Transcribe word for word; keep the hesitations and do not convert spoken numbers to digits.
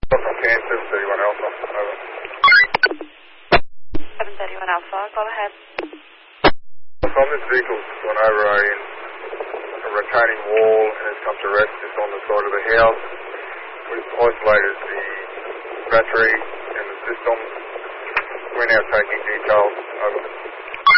From Cairns, seven thirty-one Alpha, over. seven thirty-one Alpha, go ahead. From this vehicle's gone over a, a retaining wall and has come to rest just on the side of the house. We've isolated the battery and the system. We're now taking details over.